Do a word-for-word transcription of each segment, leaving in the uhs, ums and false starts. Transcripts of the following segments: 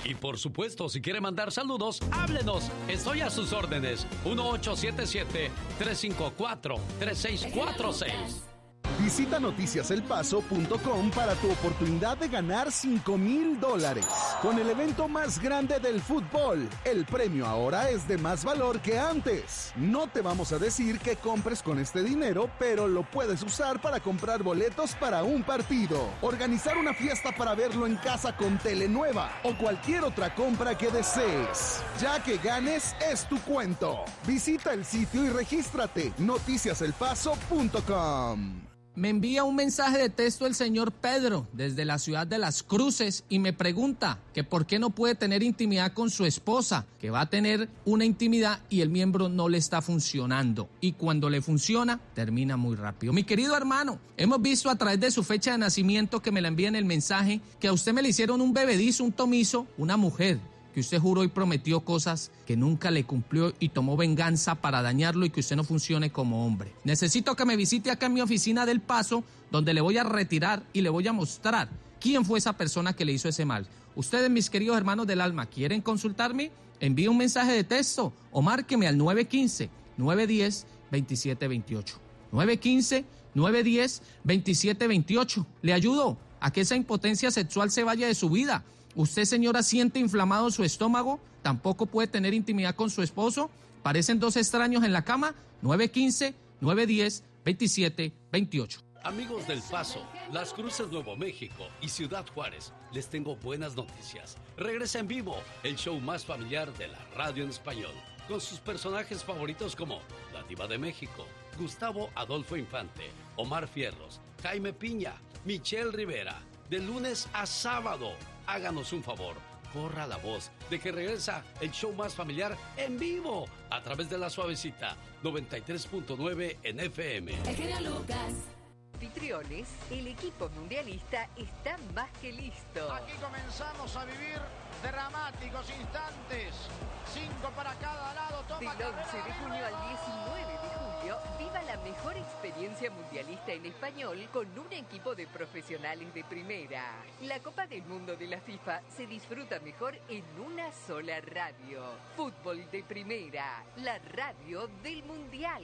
Y por supuesto, si quiere mandar saludos, háblenos. Estoy a sus órdenes. uno ocho siete siete, tres cinco cuatro, tres seis cuatro seis. Visita noticias el paso punto com para tu oportunidad de ganar cinco mil dólares. Con el evento más grande del fútbol, el premio ahora es de más valor que antes. No te vamos a decir que compres con este dinero, pero lo puedes usar para comprar boletos para un partido, organizar una fiesta para verlo en casa con tele nueva o cualquier otra compra que desees. Ya que ganes, es tu cuento. Visita el sitio y regístrate. noticias el paso punto com. Me envía un mensaje de texto el señor Pedro desde la ciudad de Las Cruces y me pregunta que por qué no puede tener intimidad con su esposa, que va a tener una intimidad y el miembro no le está funcionando. Y cuando le funciona, termina muy rápido. Mi querido hermano, hemos visto a través de su fecha de nacimiento que me la envía en el mensaje que a usted me le hicieron un bebedizo, un tomizo, una mujer, que usted juró y prometió cosas que nunca le cumplió y tomó venganza para dañarlo y que usted no funcione como hombre. Necesito que me visite acá en mi oficina del Paso, donde le voy a retirar y le voy a mostrar quién fue esa persona que le hizo ese mal. Ustedes, mis queridos hermanos del alma, ¿quieren consultarme? Envíe un mensaje de texto o márqueme al nueve uno cinco, nueve uno cero, dos siete dos ocho. nueve uno cinco, nueve uno cero, dos siete dos ocho. Le ayudo a que esa impotencia sexual se vaya de su vida. ¿Usted, señora, siente inflamado su estómago? ¿Tampoco puede tener intimidad con su esposo? ¿Parecen dos extraños en la cama? nueve uno cinco, nueve uno cero, dos siete dos ocho. Amigos del Paso, Las Cruces, Nuevo México y Ciudad Juárez, les tengo buenas noticias. Regresa en vivo el show más familiar de la radio en español, con sus personajes favoritos como la Diva de México, Gustavo Adolfo Infante, Omar Fierros, Jaime Piña, Michelle Rivera. De lunes a sábado, háganos un favor, corra la voz de que regresa el show más familiar en vivo a través de La Suavecita noventa y tres punto nueve en F M. El genio Lucas. Anfitriones, el equipo mundialista está más que listo. Aquí comenzamos a vivir dramáticos instantes. Cinco para cada lado. Toma Del once de junio al diecinueve de julio, viva la mejor experiencia mundialista en español con un equipo de profesionales de primera. La Copa del Mundo de la FIFA se disfruta mejor en una sola radio. Fútbol de Primera, la radio del Mundial.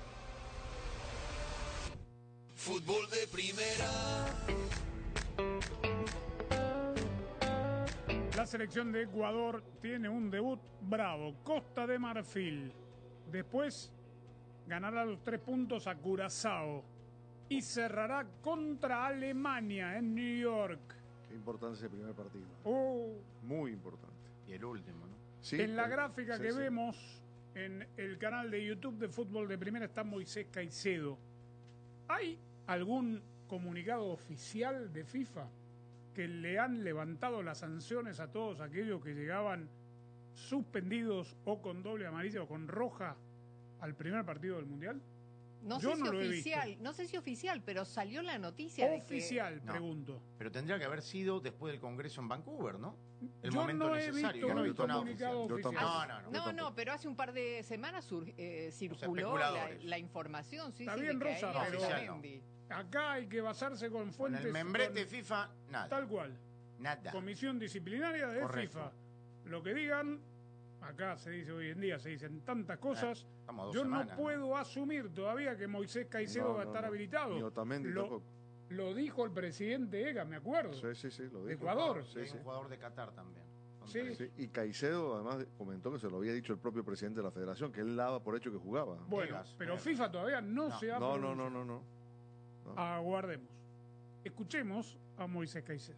Fútbol de Primera. La selección de Ecuador tiene un debut bravo. Costa de Marfil. Después ganará los tres puntos a Curazao. Y cerrará contra Alemania en New York. Qué importante ese primer partido. Oh. Muy importante. Y el último, ¿no? Sí, en la el, gráfica sí, que sí. vemos en el canal de YouTube de Fútbol de Primera está Moisés Caicedo. ¿Hay algún comunicado oficial de FIFA que le han levantado las sanciones a todos aquellos que llegaban suspendidos o con doble amarilla o con roja al primer partido del Mundial? No Yo sé si no lo he oficial, visto. no sé si oficial, pero salió la noticia oficial, de que... pregunto. No, pero tendría que haber sido después del Congreso en Vancouver, ¿no? El Yo momento no he necesario. visto Yo no he un visto nada comunicado oficial. oficial. No, no, no. No, no, pero hace un par de semanas sur, eh, circuló la, la información. Sí, Está sí, bien, de que Rosa, a ella pero Mendy. acá hay que basarse con fuentes. En el membrete con, FIFA, nada. Tal cual. Nada. Comisión disciplinaria de Correcto. FIFA. Lo que digan, acá se dice hoy en día, se dicen tantas cosas. Eh, estamos dos Yo semanas, no puedo ¿no? asumir todavía que Moisés Caicedo No, va a no, estar no. habilitado. Ni Otamendi lo, tampoco. lo dijo el presidente Ega, me acuerdo. Sí, sí, sí, lo dijo. De Ecuador. Sí, Sí, un sí. jugador de Qatar también. Sí. Sí, y Caicedo además comentó que se lo había dicho el propio presidente de la federación, que él daba por hecho que jugaba. Bueno, Vegas, pero Vegas. FIFA todavía no, No. se ha No, no, pronunciado. no, no, no. no. Aguardemos. Escuchemos a Moisés Caicedo.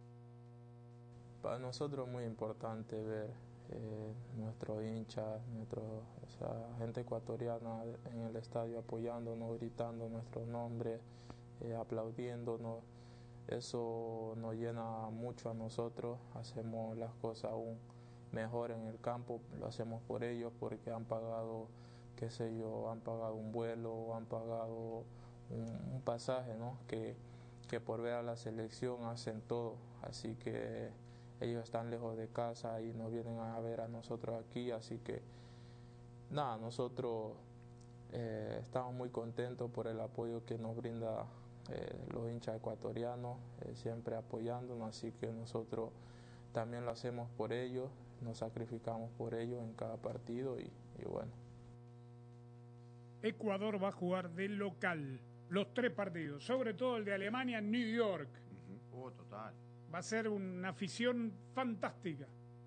Para nosotros es muy importante ver eh, nuestros hinchas, nuestro, o sea, gente ecuatoriana en el estadio apoyándonos, gritando nuestros nombres, eh, aplaudiéndonos. Eso nos llena mucho a nosotros, hacemos las cosas aún mejor en el campo, lo hacemos por ellos porque han pagado, qué sé yo, han pagado un vuelo, han pagado un, un pasaje, ¿no? Que, que por ver a la selección hacen todo, así que ellos están lejos de casa y nos vienen a ver a nosotros aquí, así que nada, nosotros eh, estamos muy contentos por el apoyo que nos brinda eh, los hinchas ecuatorianos, eh, siempre apoyándonos, así que nosotros también lo hacemos por ellos, nos sacrificamos por ellos en cada partido y, y bueno. Ecuador va a jugar de local los tres partidos, sobre todo el de Alemania en New York. Uh-huh. Oh, total. Va a ser una afición fantástica.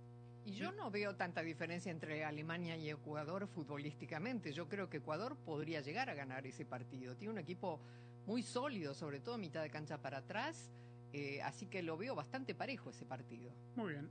Y yo no veo tanta diferencia entre Alemania y Ecuador futbolísticamente. Yo creo que Ecuador podría llegar a ganar ese partido. Tiene un equipo muy sólido, sobre todo mitad de cancha para atrás, eh, así que lo veo bastante parejo ese partido. Muy bien.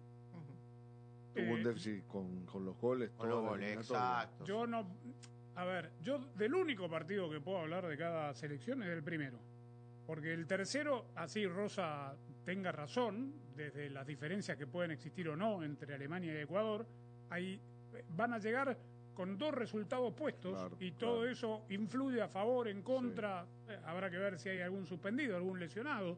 Uh-huh. Tuvo eh, un déficit con, con los goles. Con los goles, exacto. Yo no... A ver, yo del único partido que puedo hablar de cada selección es del primero. Porque el tercero, así Rosa tenga razón, desde las diferencias que pueden existir o no entre Alemania y Ecuador, ahí van a llegar con dos resultados puestos, claro, y todo claro. eso influye a favor, en contra, sí. eh, habrá que ver si hay algún suspendido, algún lesionado.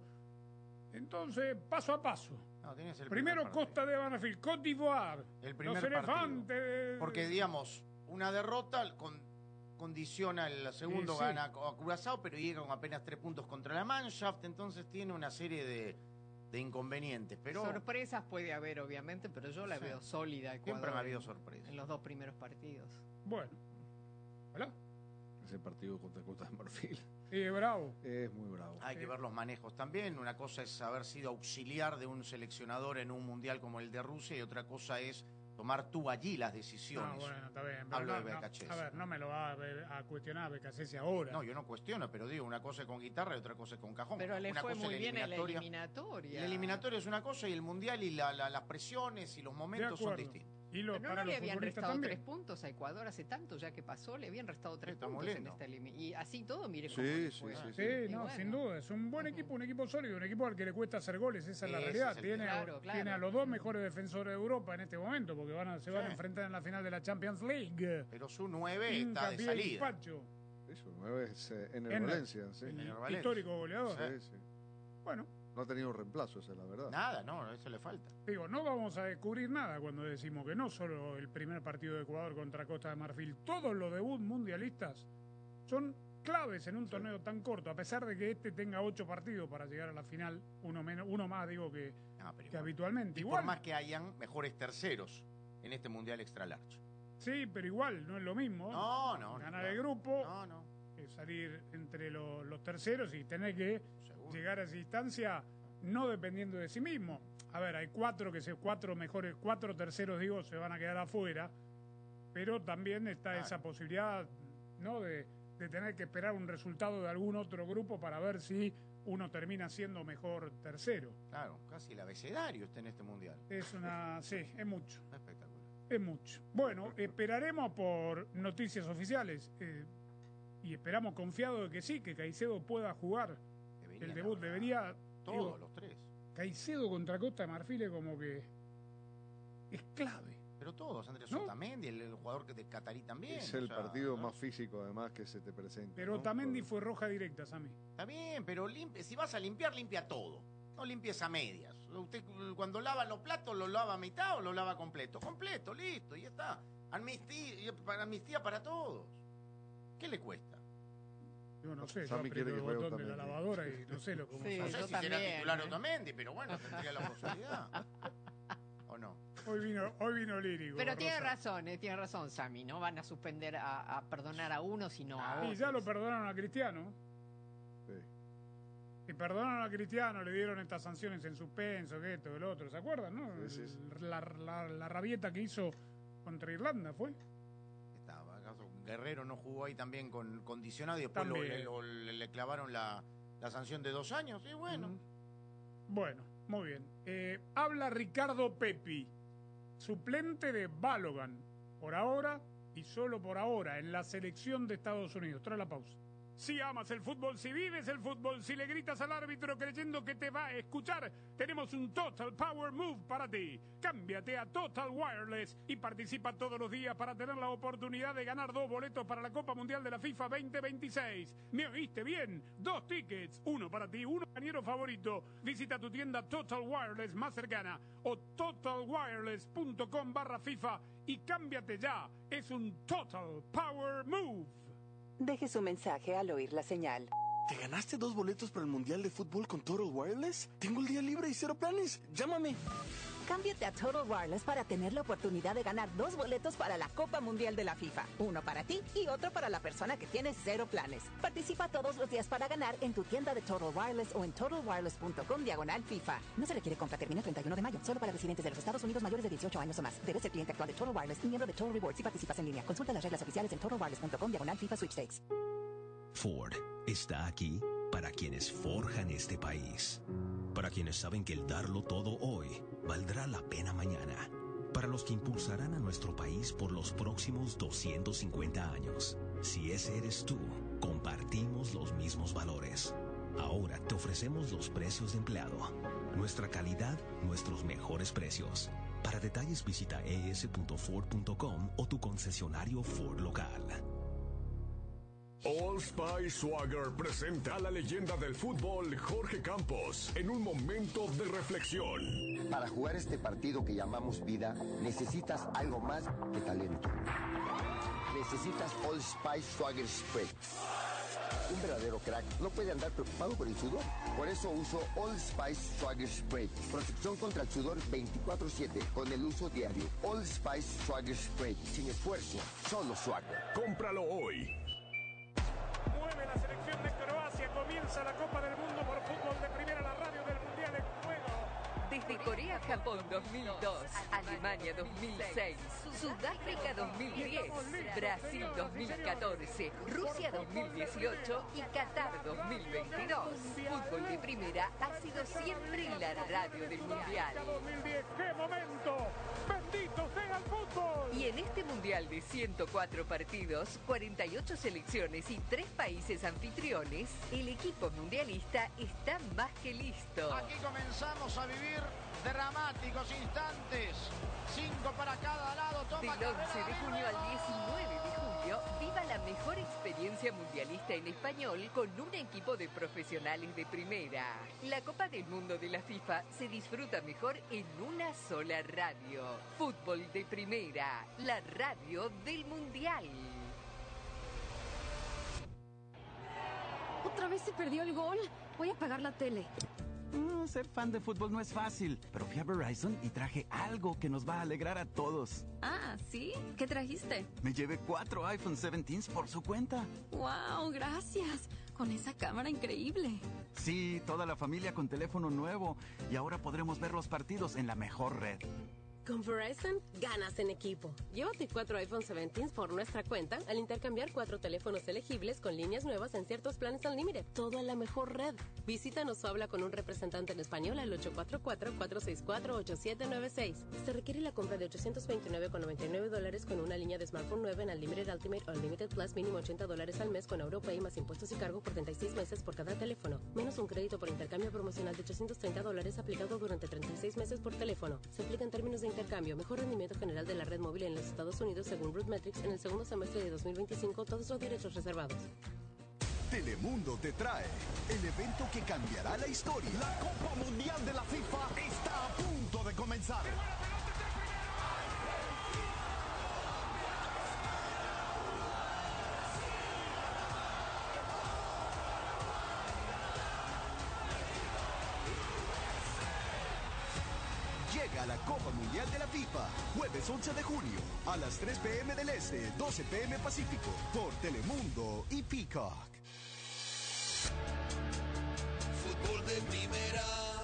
Entonces, paso a paso. No, el Primero primer Costa de Marfil, Côte d'Ivoire, el primer los elefantes. Porque, digamos, una derrota con, condiciona el segundo, sí, gana sí. a Curazao, pero llega con apenas tres puntos contra la Mannschaft, entonces tiene una serie de, de inconvenientes. Pero sorpresas puede haber, obviamente, pero yo la sí. veo sólida. Ecuador, siempre ha habido sorpresas en los dos primeros partidos. Bueno, ¿hola? Ese partido contra Costa de Marfil. Sí, es bravo. Es muy bravo. Hay sí. que ver los manejos también. Una cosa es haber sido auxiliar de un seleccionador en un mundial como el de Rusia y otra cosa es tomar tú allí las decisiones. No, bueno, está bien. Hablo no, de Becachese. No, a ver, no me lo va a, a cuestionar Becachese ahora. No, yo no cuestiono, pero digo, una cosa es con guitarra y otra cosa es con cajón. Pero le una fue cosa muy bien en la eliminatoria. La eliminatoria es una cosa y el mundial y la, la, las presiones y los momentos son distintos. Y lo, pero no le habían restado también. tres puntos a Ecuador hace tanto, ya que pasó, le habían restado tres Está puntos moliendo. en esta eliminación. Y así todo, mire sí, cómo sí, fue. sí, sí, sí. no, bueno. sin duda. Es un buen equipo, un equipo sólido, un equipo al que le cuesta hacer goles. Esa es la Ese realidad. es el tiene, claro, a, claro. tiene a los dos mejores defensores de Europa en este momento, porque van a, se van sí. a enfrentar en la final de la Champions League. Pero su nueve está de salida. Pacho. Eso, nueve es eh, en el Valencia. Sí. El, el histórico goleador. Sí, sí. Bueno. No ha tenido reemplazo, esa es la verdad. Nada, no, eso le falta. Digo, no vamos a descubrir nada cuando decimos que no solo el primer partido de Ecuador contra Costa de Marfil, todos los debuts mundialistas son claves en un sí. torneo tan corto, a pesar de que este tenga ocho partidos para llegar a la final, uno menos, uno más, digo, que, no, que igual. habitualmente. Y igual, por más que hayan mejores terceros en este mundial extra large. Sí, pero igual, no es lo mismo. No, no. Ganar no, el grupo, no, no. salir entre lo, los terceros y tener que Seguro. llegar a esa instancia no dependiendo de sí mismo. A ver, hay cuatro que se cuatro mejores, cuatro terceros digo, se van a quedar afuera, pero también está claro. esa posibilidad, ¿no? De, de tener que esperar un resultado de algún otro grupo para ver si uno termina siendo mejor tercero. Claro, casi el abecedario está en este mundial. Es una, sí, es mucho. Espectacular. Es mucho. Bueno, esperaremos por noticias oficiales eh, y esperamos confiado de que sí, que Caicedo pueda jugar. Debería, el debut debería... Todos digo, los tres. Caicedo contra Costa de Marfil es como que es clave. Pero todos, Andrés ¿no? Otamendi, el, el jugador de Catarí también. Es el o sea, partido ¿no? más físico además que se te presenta. Pero ¿no? Otamendi Por... fue roja directa, Sammy. Está bien, pero limpia, si vas a limpiar, limpia todo. No limpies a medias. Usted cuando lava los platos, ¿lo lava a mitad o lo lava completo? Completo, listo, y ya está. Amnistía, amnistía para todos. ¿Qué le cuesta? Yo no sé, yo aprieto el botón de la lavadora y no sé lo que sí, no sé si también, será titular ¿eh? Otamendi, pero bueno, tendría la posibilidad. ¿O no? Hoy vino, hoy vino lírico. Pero Rosa. tiene razón, eh, tiene razón, Sammy. No van a suspender a, a perdonar a uno, sino a otros. Y ya lo perdonaron a Cristiano. Sí. Y perdonaron a Cristiano, le dieron estas sanciones en suspenso, que esto, que lo otro. ¿Se acuerdan, no? Sí, sí, sí. La, la, la rabieta que hizo contra Irlanda, ¿fue? Estaba, acaso Guerrero no jugó ahí también con condicionado y después lo, le, lo, le clavaron la, la sanción de dos años. Y bueno. Mm. Bueno, muy bien. Eh, habla Ricardo Pepi, suplente de Balogan, por ahora y solo por ahora, en la selección de Estados Unidos. Tras la pausa. Si amas el fútbol, si vives el fútbol, si le gritas al árbitro creyendo que te va a escuchar, tenemos un Total Power Move para ti. Cámbiate a Total Wireless y participa todos los días para tener la oportunidad de ganar dos boletos para la Copa Mundial de la FIFA veinte veintiséis. ¿Me oíste bien? Dos tickets, uno para ti, uno compañero favorito. Visita tu tienda Total Wireless más cercana o totalwireless.com barra FIFA y cámbiate ya. Es un Total Power Move. Deje su mensaje al oír la señal. ¿Te ganaste dos boletos para el Mundial de Fútbol con Total Wireless? Tengo el día libre y cero planes. Llámame. Cámbiate a Total Wireless para tener la oportunidad de ganar dos boletos para la Copa Mundial de la FIFA. Uno para ti y otro para la persona que tiene cero planes. Participa todos los días para ganar en tu tienda de Total Wireless o en total wireless punto com diagonal FIFA. No se requiere compra. Termina el treinta y uno de mayo. Solo para residentes de los Estados Unidos mayores de dieciocho años o más. Debes ser cliente actual de Total Wireless y miembro de Total Rewards si participas en línea. Consulta las reglas oficiales en total wireless punto com diagonal FIFA Sweepstakes. Ford está aquí para quienes forjan este país. Para quienes saben que el darlo todo hoy valdrá la pena mañana. Para los que impulsarán a nuestro país por los próximos doscientos cincuenta años. Si ese eres tú, compartimos los mismos valores. Ahora te ofrecemos los precios de empleado. Nuestra calidad, nuestros mejores precios. Para detalles visita e s punto ford punto com o tu concesionario Ford local. Old Spice Swagger presenta a la leyenda del fútbol Jorge Campos en un momento de reflexión. Para jugar este partido que llamamos vida, necesitas algo más que talento. Necesitas Old Spice Swagger Spray. Un verdadero crack no puede andar preocupado por el sudor. Por eso uso Old Spice Swagger Spray. Protección contra el sudor veinticuatro siete con el uso diario. Old Spice Swagger Spray. Sin esfuerzo, solo Swagger. Cómpralo hoy. Mueve la selección de Croacia, comienza la Copa del Mundo por fútbol de primera, la radio del Mundial en juego. Desde Corea-Japón dos mil dos, Alemania dos mil seis, Sudáfrica dos mil diez, Brasil dos mil catorce, Rusia dos mil dieciocho y Qatar dos mil veintidós. Fútbol de primera ha sido siempre la radio del Mundial. dos mil diez, ¡qué momento! ¡Bendito sea el fútbol! Y en este Mundial de ciento cuatro partidos, cuarenta y ocho selecciones y tres países anfitriones, el equipo mundialista está más que listo. Aquí comenzamos a vivir dramáticos instantes. Cinco para cada lado. Toma Del once de junio al diecinueve de julio, viva la mejor experiencia mundialista en español con un equipo de profesionales de primera. La Copa del Mundo de la FIFA se disfruta mejor en una sola radio. Fútbol de primera, la radio del Mundial. ¿Otra vez se perdió el gol? Voy a apagar la tele. Mm, ser fan de fútbol no es fácil, pero fui a Verizon y traje algo que nos va a alegrar a todos. Ah, ¿sí? ¿Qué trajiste? Me llevé cuatro iPhone diecisiete por su cuenta. ¡Wow! Gracias. Con esa cámara increíble. Sí, toda la familia con teléfono nuevo. Y ahora podremos ver los partidos en la mejor red. Con Verizon, ganas en equipo. Llévate cuatro iPhone diecisiete por nuestra cuenta al intercambiar cuatro teléfonos elegibles con líneas nuevas en ciertos planes Unlimited. Todo en la mejor red. Visítanos o habla con un representante en español al ocho cuatro cuatro, cuatro seis cuatro, ocho siete nueve seis. Se requiere la compra de ochocientos veintinueve con noventa y nueve dólares con una línea de smartphone nueva en Unlimited Ultimate o Unlimited Plus mínimo ochenta dólares al mes con AuroPay más impuestos y cargo por treinta y seis meses por cada teléfono. Menos un crédito por intercambio promocional de ochocientos treinta dólares aplicado durante treinta y seis meses por teléfono. Se aplica en términos de intercambio, mejor rendimiento general de la red móvil en los Estados Unidos según RootMetrics en el segundo semestre de dos mil veinticinco, todos los derechos reservados. Telemundo te trae el evento que cambiará la historia. La Copa Mundial de la FIFA está a punto de comenzar. Llega la Copa Mundial de la FIFA, jueves once de junio, a las tres p m del Este, doce p m Pacífico, por Telemundo y Peacock. Fútbol de primera.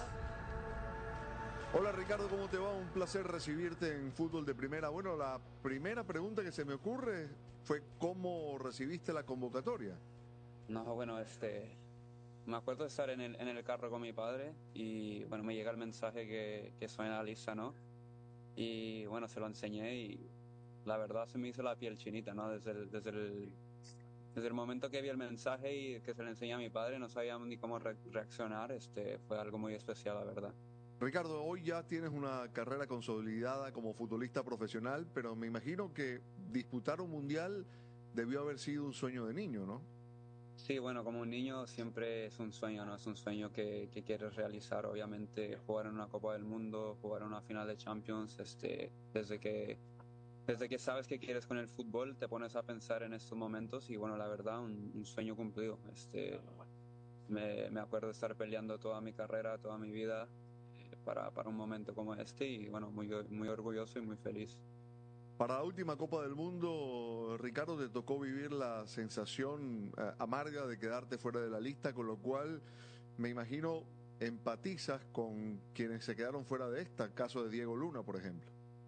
Hola Ricardo, ¿cómo te va? Un placer recibirte en Fútbol de Primera. Bueno, la primera pregunta que se me ocurre fue ¿cómo recibiste la convocatoria? No, bueno, este... Me acuerdo de estar en el, en el carro con mi padre y, bueno, me llega el mensaje que, que soy en la lista, ¿no? Y, bueno, se lo enseñé y la verdad se me hizo la piel chinita, ¿no? Desde el, desde el, desde el momento que vi el mensaje y que se lo enseñé a mi padre, no sabía ni cómo re- reaccionar, este, fue algo muy especial, la verdad. Ricardo, hoy ya tienes una carrera consolidada como futbolista profesional, pero me imagino que disputar un mundial debió haber sido un sueño de niño, ¿no? Sí, bueno, como un niño siempre es un sueño, ¿no? Es un sueño que, que quieres realizar, obviamente, jugar en una Copa del Mundo, jugar en una final de Champions, este, desde que, desde que sabes que quieres con el fútbol, te pones a pensar en estos momentos y, bueno, la verdad, un, un sueño cumplido. Este, me, me acuerdo de estar peleando toda mi carrera, toda mi vida eh, para, para un momento como este y bueno, muy, muy orgulloso y muy feliz. Para la última Copa del Mundo, Ricardo, te tocó vivir la sensación eh, amarga de quedarte fuera de la lista, con lo cual me imagino empatizas con quienes se quedaron fuera de esta, caso de Diego Luna, por ejemplo.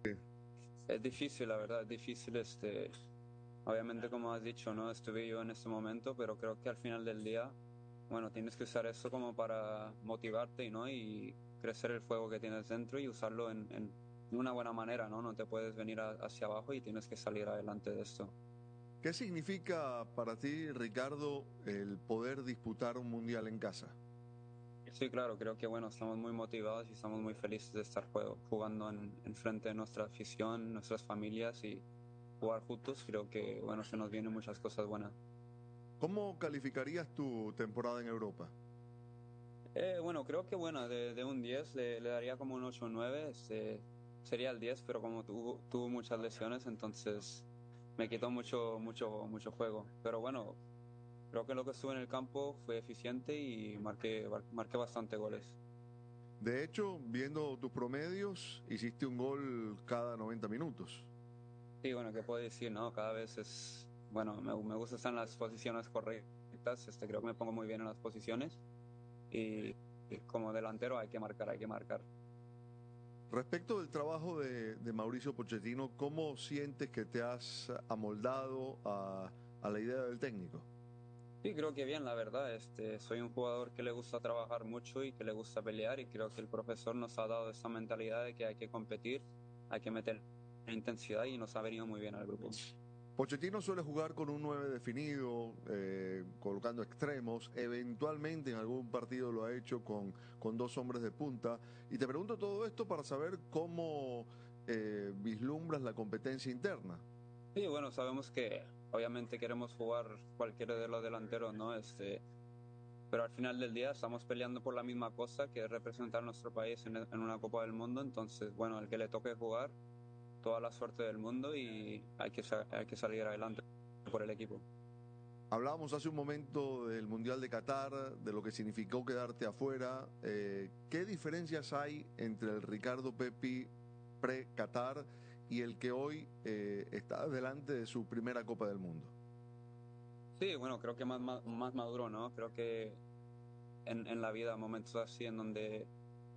Es difícil, la verdad, es difícil. Este, obviamente, como has dicho, no estuve yo en este momento, pero creo que al final del día, bueno, tienes que usar eso como para motivarte, ¿no? Y crecer el fuego que tienes dentro y usarlo en, en una buena manera, ¿no? No te puedes venir a, hacia abajo y tienes que salir adelante de esto. ¿Qué significa para ti, Ricardo, el poder disputar un mundial en casa? Sí, claro, creo que bueno, estamos muy motivados y estamos muy felices de estar juego, jugando en, en frente de nuestra afición, nuestras familias y jugar juntos. Creo que bueno, se nos vienen muchas cosas buenas. ¿Cómo calificarías tu temporada en Europa? Eh, bueno, creo que bueno, de, de un diez le, le daría como un ocho o nueve. Este, sería el diez, pero como tuvo, tuvo muchas lesiones, entonces me quitó mucho, mucho, mucho juego. Pero bueno, creo que lo que estuve en el campo fue eficiente y marqué, marqué bastante goles. De hecho, viendo tus promedios, hiciste un gol cada noventa minutos. Sí, bueno, ¿qué puedo decir? No, cada vez es, bueno, me, me gusta estar en las posiciones correctas. Este, creo que me pongo muy bien en las posiciones y, y como delantero hay que marcar, hay que marcar. Respecto del trabajo de, de Mauricio Pochettino, ¿cómo sientes que te has amoldado a, a la idea del técnico? Sí, creo que bien, la verdad. Este, soy un jugador que le gusta trabajar mucho y que le gusta pelear y creo que el profesor nos ha dado esa mentalidad de que hay que competir, hay que meter intensidad y nos ha venido muy bien al grupo. Pochettino suele jugar con un nueve definido, eh, colocando extremos, eventualmente en algún partido lo ha hecho con, con dos hombres de punta. Y te pregunto todo esto para saber cómo eh, vislumbras la competencia interna. Sí, bueno, sabemos que obviamente queremos jugar cualquiera de los delanteros, ¿no? Este, pero al final del día estamos peleando por la misma cosa, que es representar a nuestro país en, en una Copa del Mundo. Entonces, bueno, al que le toque jugar, toda la suerte del mundo y hay que, hay que salir adelante por el equipo. Hablábamos hace un momento del Mundial de Qatar, de lo que significó quedarte afuera. Eh, ¿Qué diferencias hay entre el Ricardo Pepi pre-Qatar y el que hoy eh, está delante de su primera Copa del Mundo? Sí, bueno, creo que más, más, más maduro, ¿no? Creo que en, en la vida momentos así en donde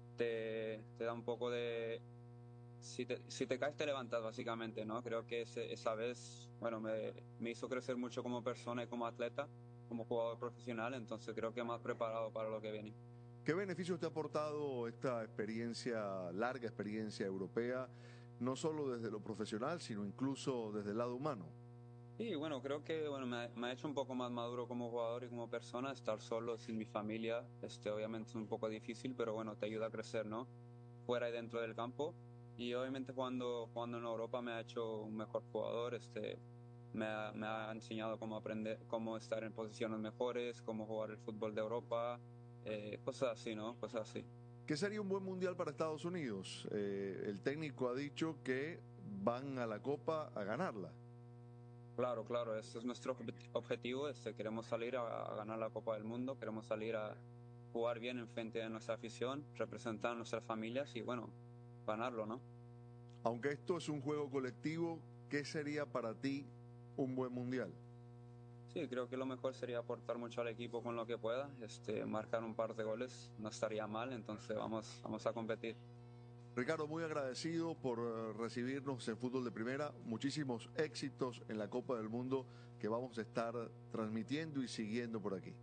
te, te da un poco de... Si te, si te caes te levantas básicamente, ¿no? Creo que ese, esa vez, bueno, me, me hizo crecer mucho como persona y como atleta, como jugador profesional, entonces creo que más preparado para lo que viene. ¿Qué beneficios te ha aportado esta experiencia, larga experiencia europea, no solo desde lo profesional, sino incluso desde el lado humano? Sí, bueno, creo que bueno, me, me ha hecho un poco más maduro como jugador y como persona, estar solo sin mi familia, este, obviamente es un poco difícil, pero bueno, te ayuda a crecer, ¿no? Fuera y dentro del campo. Y obviamente jugando, jugando en Europa me ha hecho un mejor jugador, este, me, ha, me ha enseñado cómo aprender, cómo estar en posiciones mejores, cómo jugar el fútbol de Europa, eh, cosas así, ¿no? Cosas así. ¿Qué sería un buen mundial para Estados Unidos? Eh, el técnico ha dicho que van a la Copa a ganarla. Claro, claro, ese es nuestro objetivo, este, queremos salir a, a ganar la Copa del Mundo, queremos salir a jugar bien en frente de nuestra afición, representar a nuestras familias y bueno, ganarlo, ¿no? Aunque esto es un juego colectivo, ¿qué sería para ti un buen mundial? Sí, creo que lo mejor sería aportar mucho al equipo con lo que pueda, este, marcar un par de goles, no estaría mal, entonces vamos, vamos a competir. Ricardo, muy agradecido por recibirnos en Fútbol de Primera, muchísimos éxitos en la Copa del Mundo que vamos a estar transmitiendo y siguiendo por aquí.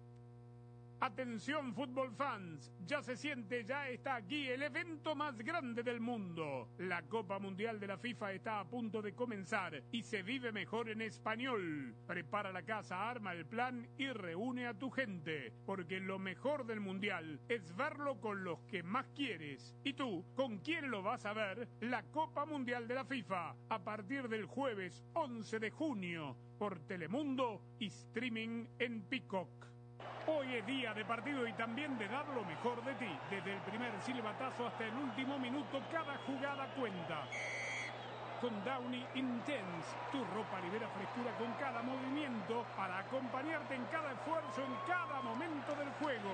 Atención fútbol fans, ya se siente, ya está aquí el evento más grande del mundo. La Copa Mundial de la FIFA está a punto de comenzar y se vive mejor en español. Prepara la casa, arma el plan y reúne a tu gente, porque lo mejor del Mundial es verlo con los que más quieres. ¿Y tú, con quién lo vas a ver? La Copa Mundial de la FIFA, a partir del jueves once de junio, por Telemundo y streaming en Peacock. Hoy es día de partido y también de dar lo mejor de ti. Desde el primer silbatazo hasta el último minuto, cada jugada cuenta. con Downy Intense. Tu ropa libera frescura con cada movimiento para acompañarte en cada esfuerzo, en cada momento del juego.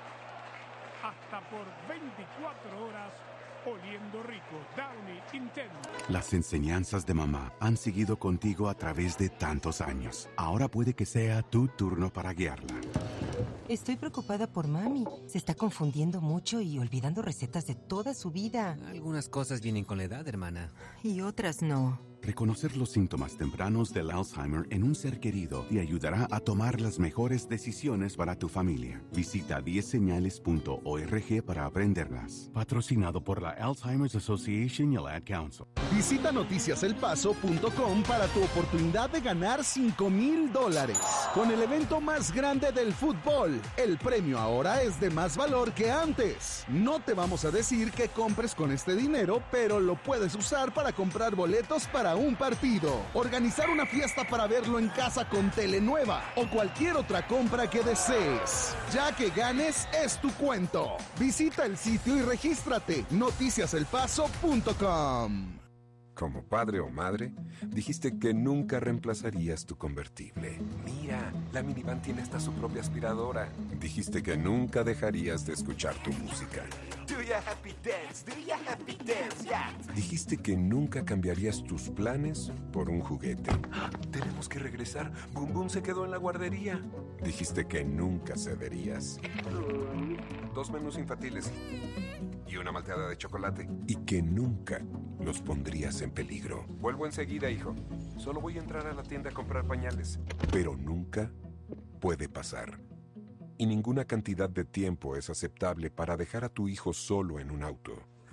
Hasta por veinticuatro horas oliendo rico. Downy Intense. Las enseñanzas de mamá han seguido contigo a través de tantos años. Ahora puede que sea tu turno para guiarla. Estoy preocupada por mami. Se está confundiendo mucho y olvidando recetas de toda su vida. Algunas cosas vienen con la edad, hermana. Y otras no. Reconocer los síntomas tempranos del Alzheimer en un ser querido te ayudará a tomar las mejores decisiones para tu familia. Visita diez señales punto org para aprenderlas. Patrocinado por la Alzheimer's Association y el Ad Council. Visita noticias el paso punto com para tu oportunidad de ganar cinco mil dólares. Con el evento más grande del fútbol, el premio ahora es de más valor que antes. No te vamos a decir que compres con este dinero, pero lo puedes usar para comprar boletos para un partido, organizar una fiesta para verlo en casa con Telenueva o cualquier otra compra que desees. Ya que ganes, es tu cuento. Visita el sitio y regístrate. noticias el paso punto com. Como padre o madre, dijiste que nunca reemplazarías tu convertible. Mira, la minivan tiene hasta su propia aspiradora. Dijiste que nunca dejarías de escuchar tu música. Do your happy dance, do your happy dance, yeah. Dijiste que nunca cambiarías tus planes por un juguete. ¡Ah! Tenemos que regresar. Boom Boom se quedó en la guardería. Dijiste que nunca cederías. Dos menús infantiles y una malteada de chocolate. Y que nunca los pondrías en peligro. Vuelvo enseguida, hijo. Solo voy a entrar a la tienda a comprar pañales. Pero nunca puede pasar. Y ninguna cantidad de tiempo es aceptable para dejar a tu hijo solo en un auto.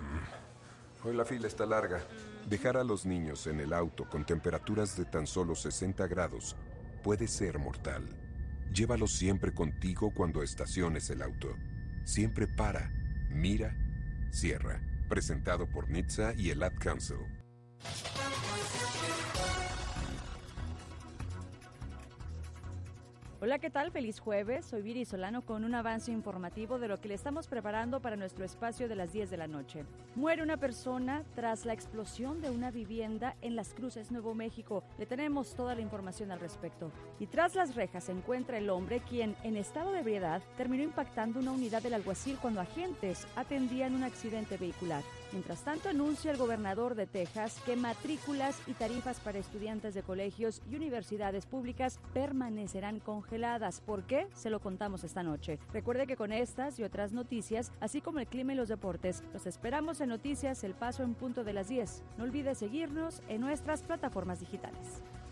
Hoy la fila está larga. Dejar a los niños en el auto con temperaturas de tan solo sesenta grados puede ser mortal. Llévalos siempre contigo cuando estaciones el auto. Siempre para, mira, cierra. Presentado por N H T S A y el Ad Council. Hola, ¿qué tal? Feliz jueves. Soy Viri Solano con un avance informativo de lo que le estamos preparando para nuestro espacio de las diez de la noche. Muere una persona tras la explosión de una vivienda en Las Cruces, Nuevo México. Le tenemos toda la información al respecto. Y tras las rejas se encuentra el hombre quien, en estado de ebriedad, terminó impactando una unidad del alguacil cuando agentes atendían un accidente vehicular. Mientras tanto, anuncia el gobernador de Texas que matrículas y tarifas para estudiantes de colegios y universidades públicas permanecerán congeladas. ¿Por qué? Se lo contamos esta noche. Recuerde que con estas y otras noticias, así como el clima y los deportes, los esperamos en Noticias El Paso en punto de las diez. No olvide seguirnos en nuestras plataformas digitales.